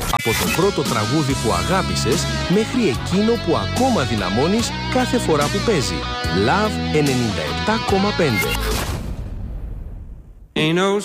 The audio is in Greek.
Από το πρώτο τραγούδι που αγάπησες μέχρι εκείνο που ακόμα δυναμώνεις κάθε φορά που παίζει. Love 97,5.